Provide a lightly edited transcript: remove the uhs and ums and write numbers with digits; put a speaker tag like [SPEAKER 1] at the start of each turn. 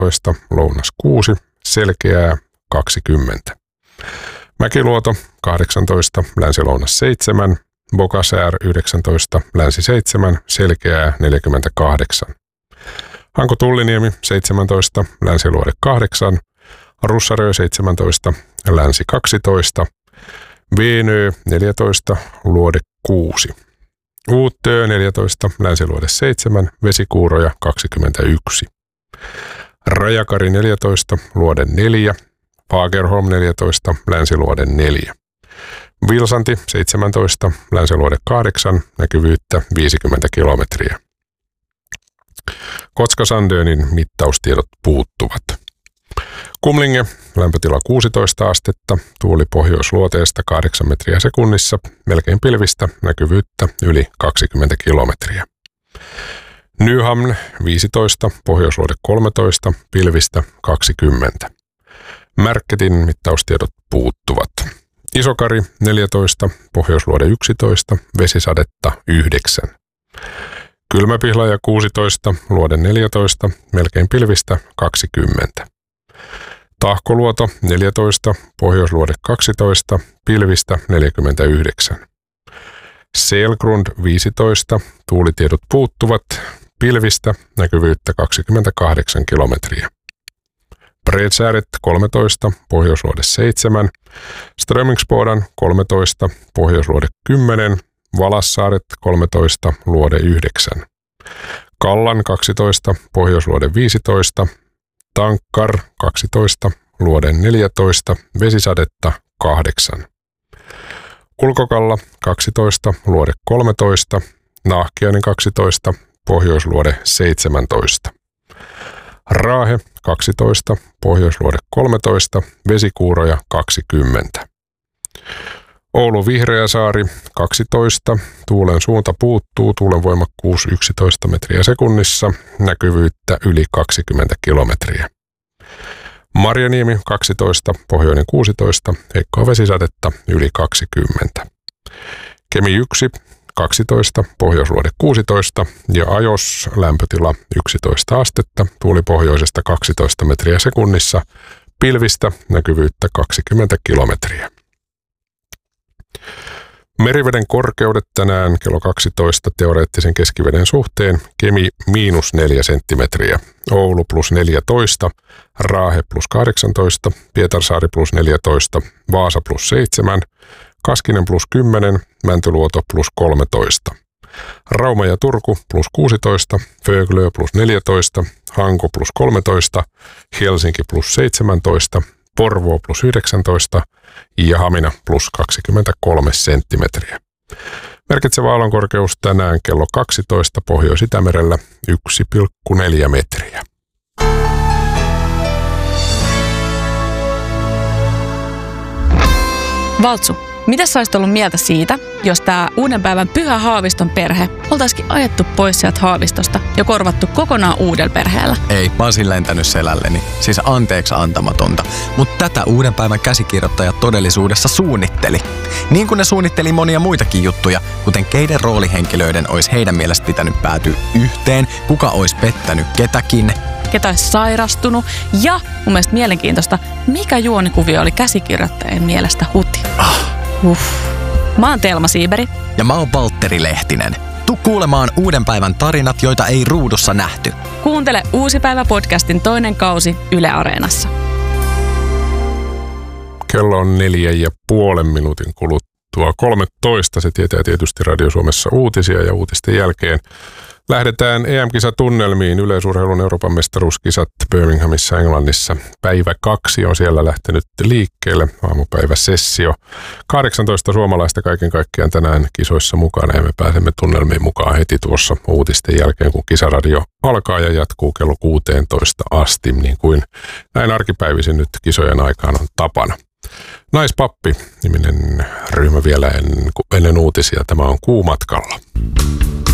[SPEAKER 1] 14, lounas 6, selkeää 20. Mäkiluoto 18, länsi-lounas 7, Bocasaire 19, länsi 7, selkeää 48. Hanko-Tulliniemi 17, länsiluode 8, Russarö 17, länsi 12, Veenö 14, luode 6. Uuttöö 14, länsiluode 7, vesikuuroja 21. Rajakari 14, luode 4, Fagerholm 14, länsiluode 4. Vilsanti 17, länsiluode 8, näkyvyyttä 50 kilometriä. Kotka-Sandönin mittaustiedot puuttuvat. Kumlinge, lämpötila 16 astetta, tuuli pohjoisluoteesta 8 metriä sekunnissa, melkein pilvistä, näkyvyyttä yli 20 kilometriä. Nyhamn 15, pohjoisluode 13, pilvistä 20. Märketin mittaustiedot puuttuvat. Isokari 14, pohjoisluode 11, vesisadetta 9. Kylmäpihlaja 16, luode 14, melkein pilvistä 20. Tahkoluoto 14, pohjoisluode 12, pilvistä 49. Selgrund 15, tuulitiedot puuttuvat, pilvistä näkyvyyttä 28 kilometriä. Bredsääret 13, pohjoisluode 7, Strömingsbodan 13, pohjoisluode 10, Valassaaret 13, luode 9. Kallan 12, pohjoisluode 15, Tankkar 12, luode 14, vesisadetta 8. Ulkokalla 12, luode 13, Nahkiainen 12, pohjoisluode 17. Raahe 12, pohjoisluode 13, vesikuuroja 20. Oulu Vihreäsaari 12, tuulen suunta puuttuu, tuulen voimakkuus 11 metriä sekunnissa, näkyvyyttä yli 20 kilometriä. Marjaniemi 12, pohjoinen 16, heikkoa vesisadetta yli 20. Kemi 1, 12, pohjoisluode 16 ja Ajos lämpötila 11 astetta, tuuli pohjoisesta 12 metriä sekunnissa, pilvistä näkyvyyttä 20 kilometriä. Meriveden korkeudet tänään kello 12 teoreettisen keskiveden suhteen, Kemi -4 senttimetriä, Oulu +14, Raahe +18, Pietarsaari +14, Vaasa +7, Kaskinen +10, Mäntyluoto +13. Rauma ja Turku +16, Föglö +14, Hanko +13, Helsinki +17, Porvoo +19 ja Hamina +23 senttimetriä. Merkitsevä aallonkorkeus tänään kello 12 Pohjois-Itämerellä 1,4 metriä.
[SPEAKER 2] Valtsu, mitä sä olisit ollut mieltä siitä, jos tää uuden päivän Pyhä Haaviston perhe oltaisikin ajettu pois sieltä Haavistosta ja korvattu kokonaan uudella perheellä?
[SPEAKER 3] Ei, mä olisin lentänyt selälleni. Siis anteeksi antamatonta. Mutta tätä uuden päivän käsikirjoittaja todellisuudessa suunnitteli. Niin kuin ne suunnitteli monia muitakin juttuja, kuten keiden roolihenkilöiden olisi heidän mielestä pitänyt päätyä yhteen, kuka olisi pettänyt ketäkin,
[SPEAKER 2] ketä olisi sairastunut ja mun mielestä mielenkiintoista, mikä juonikuvio oli käsikirjoittajien mielestä huti. Mä oon Telma Siiberi.
[SPEAKER 3] Ja mä oon Valtteri Lehtinen. Tuu kuulemaan uuden päivän tarinat, joita ei ruudussa nähty.
[SPEAKER 2] Kuuntele Uusi päivä -podcastin toinen kausi Yle Areenassa.
[SPEAKER 1] Kello on 4,5 minuutin kuluttua 13. Se tietää tietysti Radio Suomessa uutisia ja uutisten jälkeen lähdetään EM-kisatunnelmiin. Yleisurheilun Euroopan mestaruuskisat Birminghamissa Englannissa. Päivä 2 on siellä lähtenyt liikkeelle. Aamupäiväsessio. 18 suomalaista kaiken kaikkiaan tänään kisoissa mukana ja me pääsemme tunnelmiin mukaan heti tuossa uutisten jälkeen, kun kisaradio alkaa ja jatkuu kello 16 asti, niin kuin näin arkipäivisin nyt kisojen aikaan on tapana. Naispappi-niminen ryhmä vielä ennen uutisia. Tämä on Kuumatkalla.